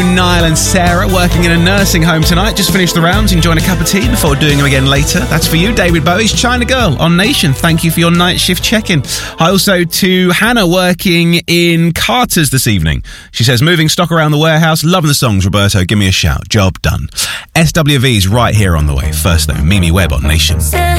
Niall and Sarah working in a nursing home tonight. Just finished the rounds, enjoying a cup of tea before doing them again later. That's for you. David Bowie's China Girl on Nation. Thank you for your night shift check-in. Hi also to Hannah working in Carter's this evening. She says, moving stock around the warehouse. Loving the songs, Roberto. Give me a shout. Job done. SWV's right here on the way. First though, Mimi Webb on Nation.